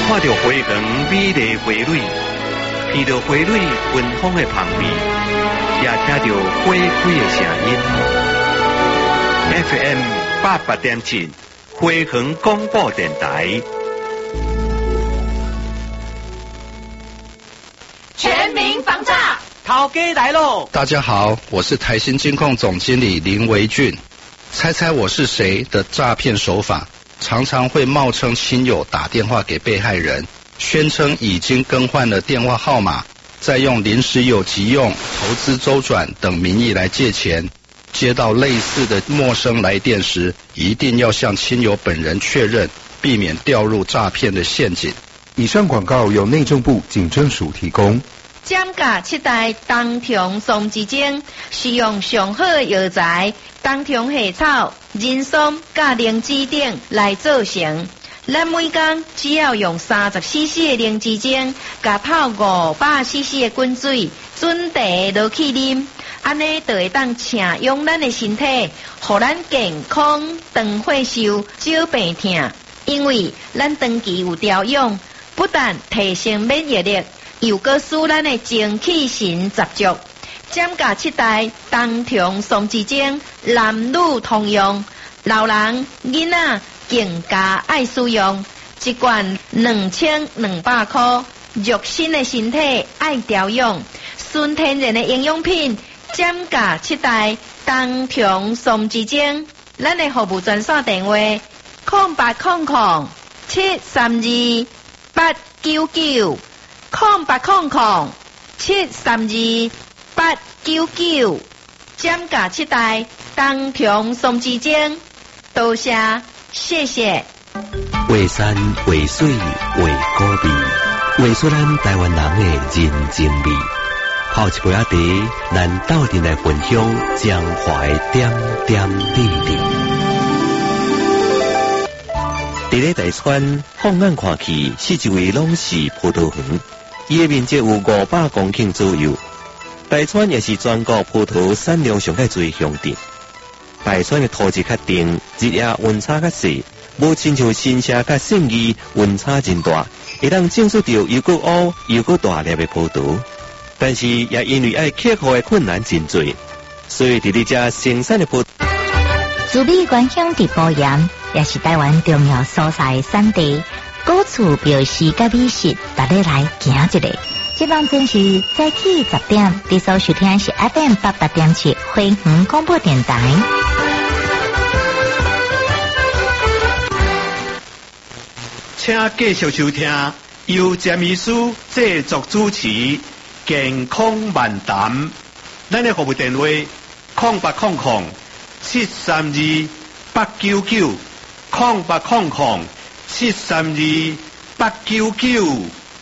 看到花园美丽花蕊，闻到花蕊芬芳的香味，也听到花开的声音。FM 88.7花园广播电台。 全民防诈， 陶哥来喽！ 大家好，我是台新金控总经理林维俊。猜猜我是谁的诈骗手法，常常会冒称亲友打电话给被害人，宣称已经更换了电话号码，再用临时有急用、投资周转等名义来借钱。接到类似的陌生来电时，一定要向亲友本人确认，避免掉入诈骗的陷阱。 以上广告由内政部警政署提供。 giảm价7大冬虫松之精，使用上好的药材冬虫夏草、人参、甲灵芝等来做成。咱每天只要用30cc 的灵芝精，甲泡500cc 的滚水，准茶落去啉，安尼就会当请用咱的身体，互咱健康、长寿寿、少病痛。因为咱长期有调养，不但提升免疫力，又搁使咱的精气神十足。giảm价7大冬虫松之精，男女通用，老人、囡仔更加爱使用。一罐2200块，肉身的身体爱调养，纯天然的营养品。giảm价7大冬虫松之精，咱的服务专线电话0800-732-899 0800-732-899，giảm价7大冬虫松之精。多谢，谢谢。 画山画水画古味，画出咱台湾人的人情味。泡一杯仔茶，咱斗阵来分享江淮点点滴滴。伫咧大川放眼看去，四周围拢是葡萄园，伊的面积有500公顷左右。大川也是全国葡萄产量上较侪乡镇。大川的土质较定，日夜温差较细，无亲像新社甲信义温差真大，会当种出到又搁乌又搁大粒的葡萄。但是也因为爱克服的困难真多，所以伫咧遮生产的葡萄。 竹米原乡伫埔盐，也是台湾重要所在产地。古厝表示甲美食，大家来行一个。这帮真是早起10点，你所收听是 FM 88.7花园广播电台。 请继续收听由詹医师制作主持健康漫谈。咱的服务电话0800-732-899 0800-732-899。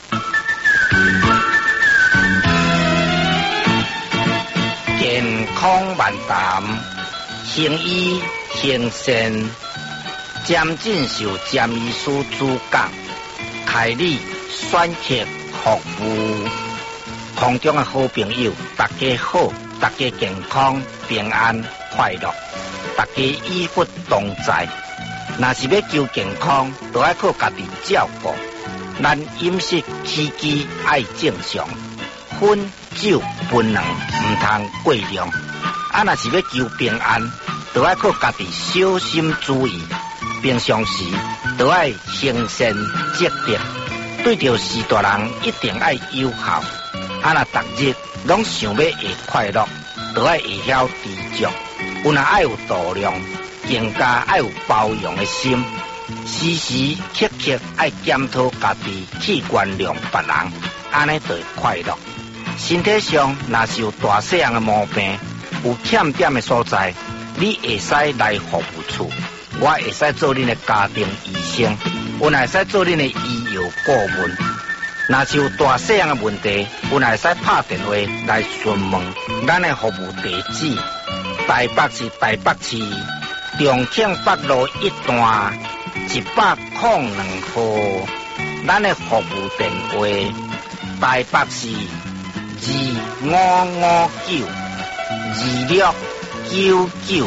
健康漫谈，行医行善，詹进受詹医师主讲，开立选择服务。空中的好朋友，大家好，大家健康平安快乐，大家医福同在。若是要求健康，就要靠家己照顾。咱饮食起居爱正常，烟酒槟榔唔通过量。若是要求平安，就要靠家己小心注意。平常时就要行善积德，对着事大人一定要友好。若逐日拢想要会快乐，就要会晓知足。有若爱有度量，更加爱有包容的心。时时刻刻爱检讨家己，去原谅别人，安尼就会快乐。身体上若是有大细样的毛病，有欠点的所在，你会使来服务处，我会使做恁的家庭医生，我会使做恁的医药顾问。若是有大细样的问题，我会使拍电话来询问。咱的服务地址：台北市台北市重庆北路1段102号。咱的服务电话：台北市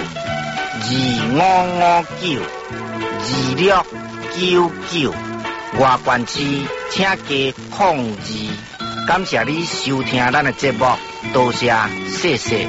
2559 2699 2559 2699。 外观市，请加控制。感谢你收听咱的节目，多谢，谢谢。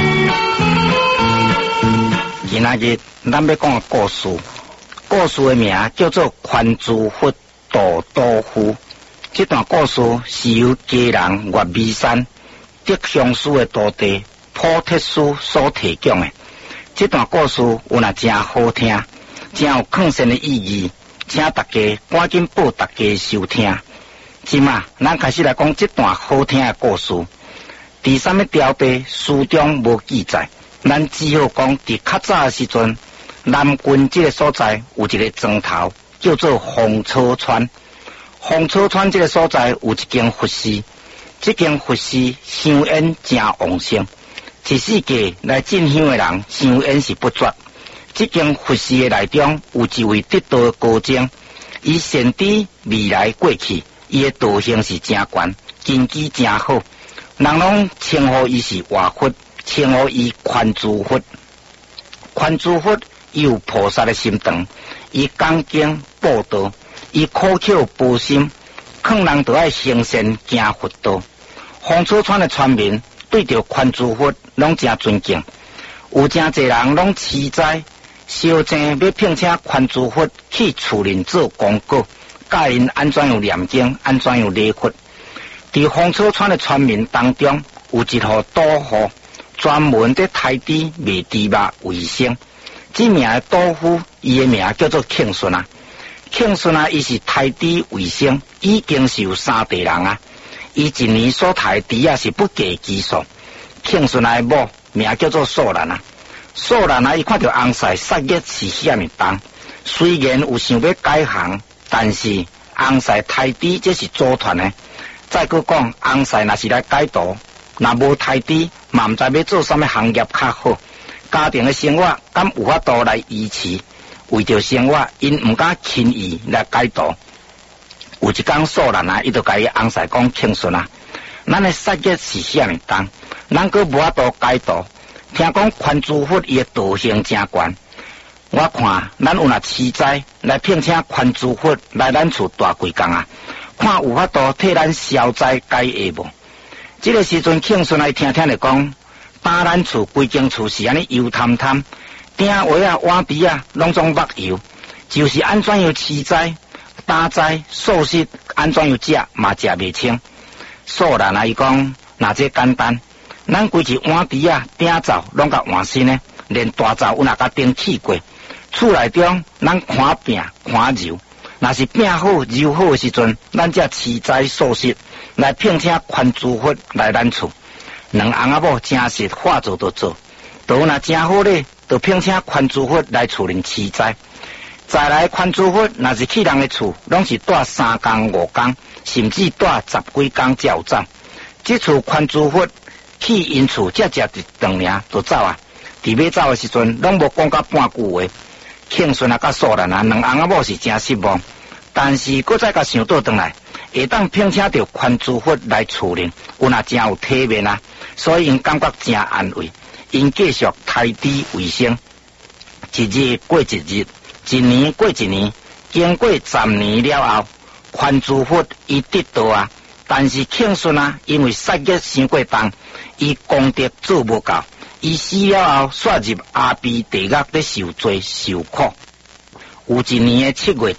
今仔日咱要讲个故事，故事的名叫做《宽珠佛渡刀夫》。这段故事是由家人岳美山得乡师的徒弟普特师所提供的。这段故事有那真好听，真有抗性的意义，请大家赶紧报大家收听。今嘛，咱开始来讲这段好听的故事。第三个条地书中无记载，咱只好讲伫较早的时阵，南郡这个所在有一个庄头叫做红草川。红草川这个所在有一间佛寺，这间佛寺香烟真旺盛，一世纪来进香的人香烟是不绝。这间佛寺的内中有一位得道的高僧，伊先知未来过去，伊的道行是真悬，根基真好，人拢称呼伊是活佛，称呼伊宽珠佛。宽珠佛有菩萨的心肠，伊讲经布道。伊苦口婆心，劝人都爱行善行佛道。红草川的村民对着宽珠佛拢真尊敬，有真侪人拢期待烧钱要聘请宽珠佛去厝里做广告，教因安怎样念经，安怎样礼佛。伫红草川的村民当中，有一户赌户，专门在台底卖猪肉为生。这名的赌夫，伊的名叫做庆顺啊。庆顺啊，伊是台猪为生，已经是有3代人啊。伊一年所抬猪啊是不计其数。庆顺啊的某名叫做素兰啊，素兰啊，伊看到翁婿杀业是遐尼重，虽然有想要改行，但是翁婿抬猪这是组团的。再搁讲，翁婿若是来改道，若无抬猪，嘛毋知要做啥物行业较好，家庭的生活敢有法度来维持。为着生活，因唔敢轻易来改道。有一天，素兰啊，伊就甲伊翁婿讲：庆顺啊，咱的杀业是遐尼重，咱阁无法度改道。听讲宽珠佛伊的道行真悬，我看咱有若期待来聘请宽珠佛来咱厝大贵工啊，看有法度替咱消灾解厄无？这个时阵，庆顺啊，听听来讲，打咱厝规间厝是安尼油贪贪。鼎位啊、碗碟啊，拢总目油，就是安怎样饲斋、打斋、素食，安怎样食嘛食袂清。素兰啊，伊讲，那这简单，咱规只碗碟啊、鼎灶拢甲换新呢，连大灶有哪甲顶起过。厝内中，咱看饼、看揉，若是饼好、揉好的时阵，咱才饲斋素食来聘请宽珠佛来咱厝。两翁仔某真实话做就做，都若真好咧。就聘请宽珠佛来厝里饲斋，再来宽珠佛若是去人的厝，拢是住3天5天，甚至住10几天才有走。这次宽珠佛去因厝才食一顿尔就走啊！伫要走的时阵，拢无讲到半句话。庆顺啊，甲素兰啊，两翁仔某是真失望，但是搁再甲想倒转来，会当聘请到宽珠佛来厝里，有那真有体面啊，所以因感觉真安慰。因继续抬猪为生，一日过一日，一年过一年，经过10年了后，宽珠佛伊得道啊，但是庆顺啊，因为杀业伤过重，伊功德做无够，伊死了后煞入阿鼻地狱咧受罪受苦。有一年的7月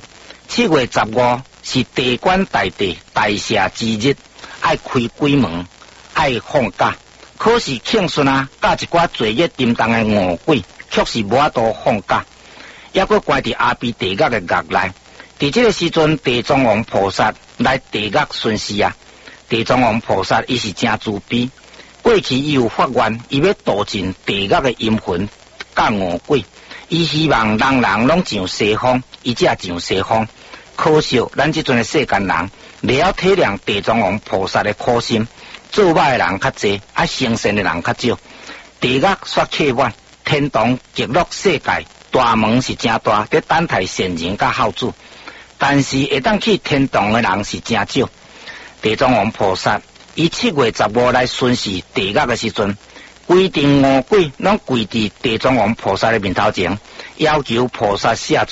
15，7月15是地官大帝大赦之日，爱开鬼门，爱放假。可是庆顺啊，甲一寡罪业沉重的恶鬼，却是无法度放假，抑搁关伫阿鼻地狱的狱内。伫这个时阵，地藏王菩萨来地狱巡视啊。地藏王菩萨伊是真慈悲，过去伊有发愿，伊要度尽地狱的阴魂甲恶鬼，伊希望人人拢上西方，伊才上西方。可惜咱这阵的世间人，未晓体谅地藏王菩萨的苦心。做歹的人较济，行善的人较少。地狱煞客满，天堂极乐世界大门是真大，在等待善人甲好主。但是会当去天堂的人是真少。地藏王菩萨伊7月15来巡视地狱的时阵，规定恶鬼拢跪伫地藏王菩萨的面头前，要求菩萨赦罪，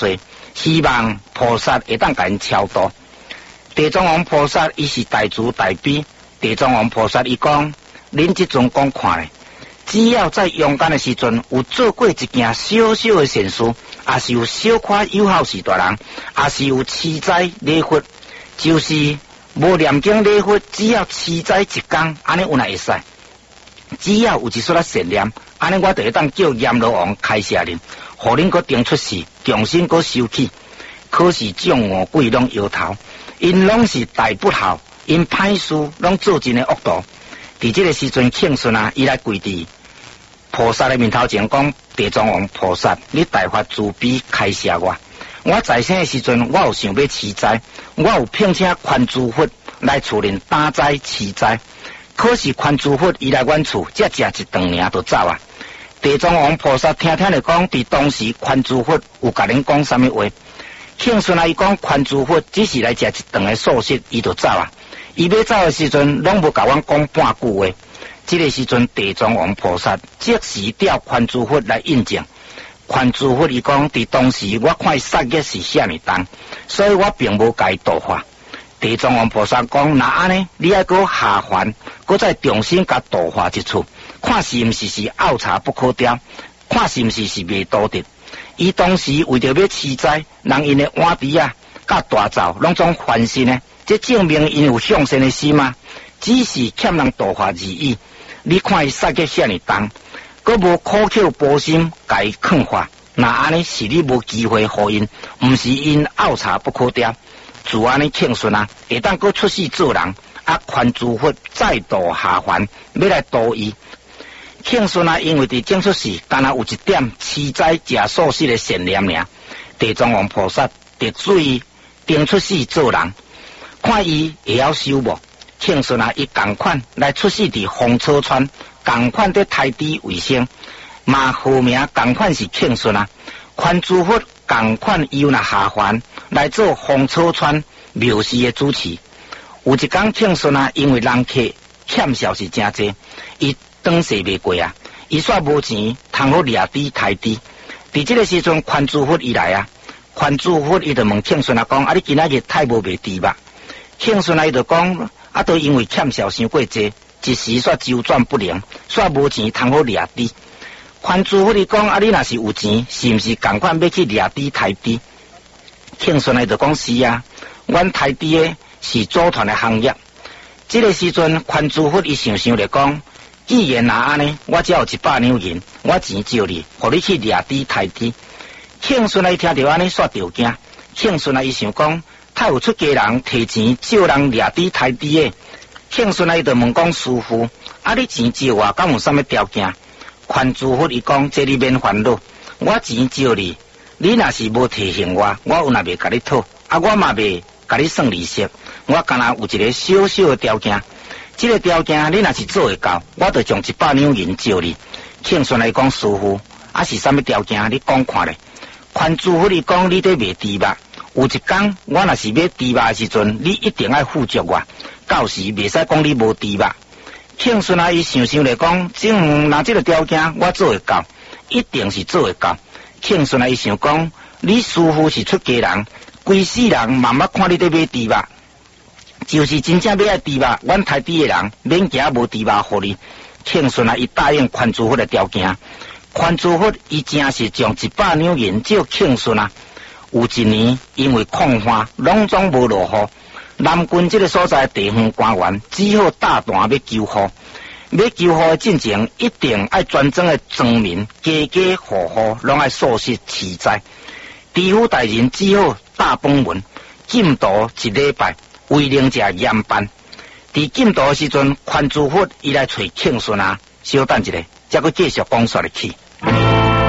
希望菩萨会当甲因超度。地藏王菩萨伊是大慈大悲，地藏王菩萨伊讲，恁即阵讲看咧，只要在勇敢的时阵有做过一件小小的善事，也是有小可友好是大人，也是有持斋礼佛，就是无念经礼佛，只要持斋一天，安尼有哪会使？只要有一撮仔善念，安尼我就会当叫阎罗王开赦恁，互恁搁定出世，重新搁收起。可是众恶鬼拢摇头，因拢是大不孝，因歹事拢做尽的恶道。伫这个时阵，庆顺啊，伊来跪伫菩萨的面头前讲：地藏王菩萨，你大发慈悲开赦我。我在生的时阵，我有想要持斋，我有聘请宽珠佛来厝内打斋持斋。可是宽珠佛伊来阮厝，才食一顿尔就走啊。地藏王菩萨听咧讲，伫当时宽珠佛有甲恁讲啥物话？庆顺啊，伊讲宽珠佛只是来食一顿的素食，伊就走啊。伊要走的时阵，拢无甲阮讲半句话。这个时阵，地藏王菩萨即时调宽珠佛来印证。宽珠佛伊讲，伫当时我看伊杀业是遐尼重，所以我并无甲伊度化。地藏王菩萨讲，那安尼，你爱搁下凡，搁再重新甲度化一次，看是毋是拗柴不可雕，看是毋是未度得。伊当时为着要持斋，人因的碗碟啊，甲大灶拢总翻新呢，这证明因有向善的心嘛。只是欠人度化而已。你看伊杀业遐尼重，搁无苦口婆心甲伊劝化，那安尼是你无机会互因，毋是因拗柴不可雕。自安尼庆顺啊，会当搁出世做人，啊宽珠佛再度下凡，要来度伊。庆顺啊，因为伫正出世，干那有一点持斋食素食的善念尔。地藏王菩萨得水定出世做人，看伊会晓修无？庆顺啊，伊共款来出世伫风车川，共款伫胎地为生，嘛号名共款是庆顺啊。宽珠佛共款伊有那下凡来做风车川庙事的主持。有一天庆顺啊，因为人客欠少是真济，伊当世未过啊，伊煞无钱，通好掠地抬地。伫这个时阵，宽珠佛伊来啊，宽珠佛伊就问庆顺啊讲：啊，你今仔日太无卖地吧？庆顺啊，伊就讲：啊，都因为欠少伤过济，一时煞周转不灵，煞无钱通好掠地。宽珠佛伊讲：啊，你若是有钱，是毋是共款要去掠地抬地？庆顺啊，伊就讲：是啊，阮抬地的是组团的行业。这个时阵，宽珠佛伊想想咧讲。既然那安尼，我只有100两银，我钱借你，互你去掠地抬地。庆顺啊，伊听到安尼煞着惊。庆顺啊，伊想讲，太有出家人摕钱借人掠地抬地的。庆顺啊，伊就问讲师傅，啊你钱借我，敢有啥物条件？宽珠佛伊讲，这你免烦恼，我钱借你，你若是无提醒我，我有若袂甲你讨，啊我嘛袂甲你算利息，我干那有一个小小的条件。这个条件你若是做会到，我就将100两银借你。庆顺来讲，师傅，啊是啥物条件？你讲看咧。宽珠佛你讲，你在卖猪肉，有一天我若是买猪肉的时阵，你一定要付着我，到时袂使讲你无猪肉。庆顺啊，伊想想来讲，若这个条件我做会到，一定是做会到。庆顺啊，伊想讲，你师傅是出家人，规世人慢慢看你在买猪肉。就是真正要爱猪肉，阮台底的人免惊无猪肉互你。庆顺啊，伊答应宽珠佛的条件。宽珠佛伊真是将100两银借庆顺啊。有一年因为抗旱，拢总无落雨，南郡这个所在地方官员只好大弹要求雨。要求雨的进前，一定爱专整的庄民家家户户拢爱素食持斋。知府大人只好大崩文禁毒1礼拜。为令食严办，伫禁毒时阵，宽珠佛伊来找庆顺啊，稍等一下，才佫继续讲说入去。